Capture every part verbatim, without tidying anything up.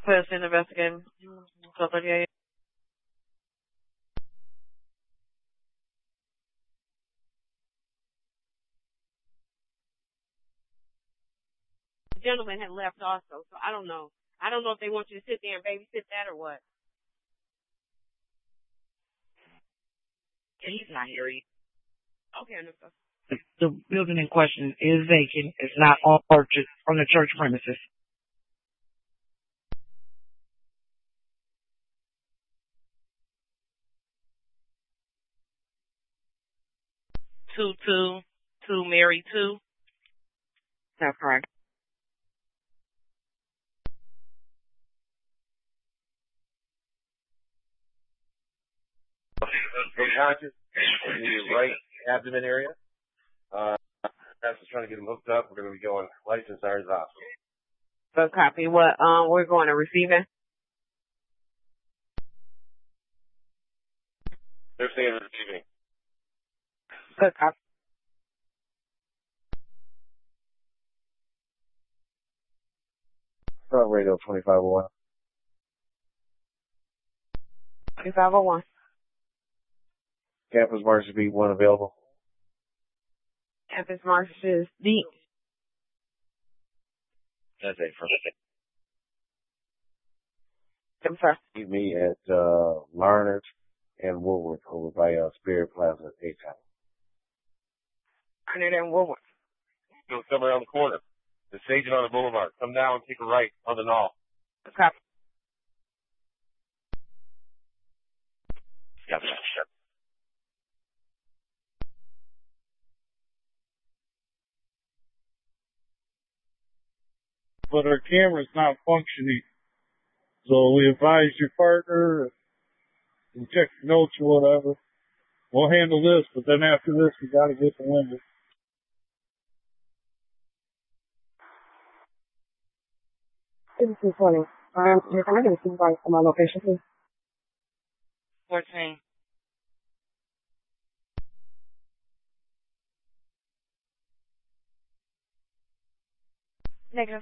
Person investigating. twelve thirty-eight. The gentleman had left also, so I don't know. I don't know if they want you to sit there and babysit that or what. He's not here. Okay, Anuka. The building in question is vacant. It's not on purchase on the church premises. Two two two Mary two. That's correct. Unconscious in the right abdomen area. Uh, that's just trying to get him hooked up. We're going to be going license Irons Hospital. Good copy. What um we're going to receiving? They're saying receiving. Good copy. Front radio twenty-five oh one. twenty-five oh one. Campus Marshal B one available. Campus Marshals D. That's it. From I'm sorry. Meet me at uh, Larned and Woolworth over by uh, Spirit Plaza at A-Town. Larned and Woolworth. Go come around the corner. The Sage on the Boulevard. Come down and take a right on the knoll. Good copy. Got that. Sure. But our camera's not functioning. So we advise your partner and check the notes or whatever. We'll handle this, but then after this, we got to get the window. two twenty. Um, can I get a supervisor for my location, please? fourteen. Negative.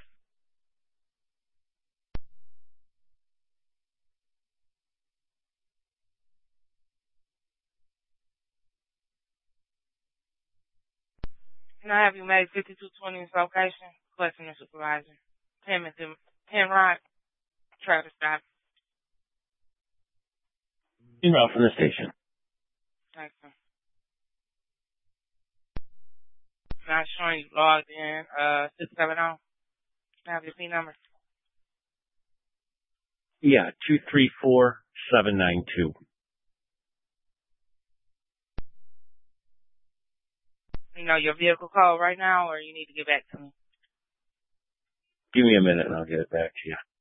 Can I have you made fifty-two twenty location? Question the supervisor. Timothy, Penrod, Travis Scott. Email from the station. Thank you. Not showing you logged in, uh, six seven zero. Can I have your P number? Yeah, two three four seven nine two. You know your vehicle code right now, or you need to get back to me? Give me a minute and I'll get it back to you.